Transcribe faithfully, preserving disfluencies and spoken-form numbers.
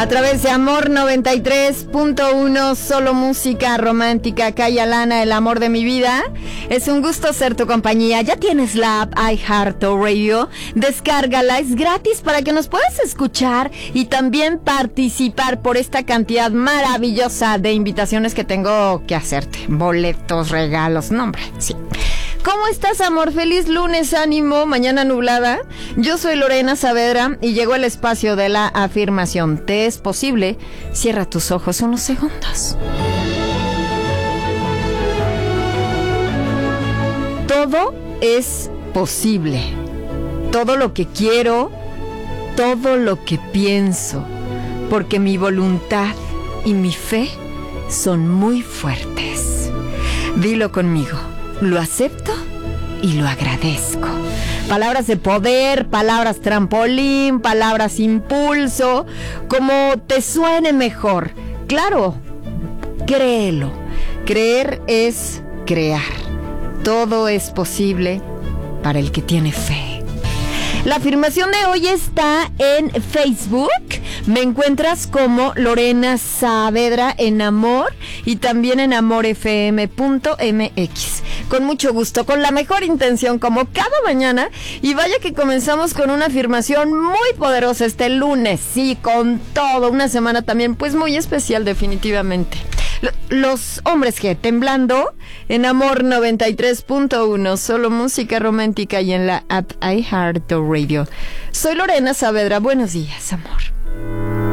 A través de Amor noventa y tres punto uno, solo música romántica, Kaya Lana, el amor de mi vida. Es un gusto ser tu compañía. Ya tienes la app iHeartRadio, descárgala, es gratis para que nos puedas escuchar y también participar por esta cantidad maravillosa de invitaciones que tengo que hacerte. Boletos, regalos, no hombre, sí. ¿Cómo estás, amor? Feliz lunes, ánimo, mañana nublada. Yo soy Lorena Saavedra y llegó el espacio de la afirmación. ¿Te es posible? Cierra tus ojos unos segundos. Todo es posible. Todo lo que quiero, todo lo que pienso, porque mi voluntad y mi fe son muy fuertes. Dilo conmigo. Lo acepto y lo agradezco. Palabras de poder, palabras trampolín, palabras impulso, como te suene mejor. Claro, créelo. Creer es crear. Todo es posible para el que tiene fe. La afirmación de hoy está en Facebook. Me encuentras como Lorena Saavedra en Amor y también en amor f m punto m x. Con mucho gusto, con la mejor intención, como cada mañana. Y vaya que comenzamos con una afirmación muy poderosa este lunes. Sí, con todo. Una semana también, pues muy especial, definitivamente. Los hombres que temblando en Amor noventa y tres punto uno, solo música romántica y en la app iHeartRadio. Soy Lorena Saavedra. Buenos días, amor.